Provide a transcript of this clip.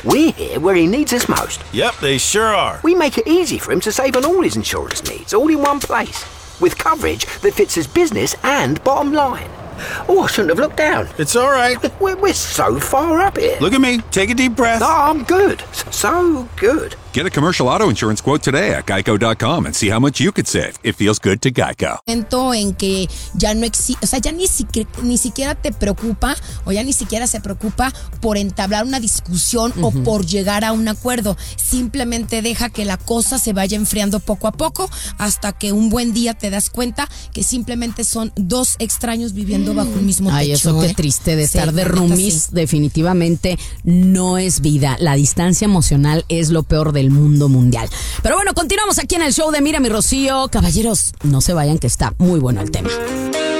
We're here where he needs us most. Yep, they sure are. We make it easy for him to save on all his insurance needs, all in one place, with coverage that fits his business and bottom line. Oh, I shouldn't have looked down. It's all right. We're so far up here. Look at me. Take a deep breath. No, I'm good. So good. Get a commercial auto insurance quote today at geico.com and see how much you could save. It feels good to Geico. En que ya no existe, o sea, ya ni siquiera te preocupa o ya ni siquiera se preocupa por entablar una discusión o por llegar a un acuerdo. Simplemente deja que la cosa se vaya enfriando poco a poco hasta que un buen día te das cuenta que simplemente son dos extraños viviendo bajo un mismo techo. Ay, eso qué triste de estar de roomies. Definitivamente no es vida. La distancia emocional es lo peor del mundo mundial. Pero bueno, continuamos aquí en el show de Mira mi Rocío. Caballeros, no se vayan que está muy bueno el tema.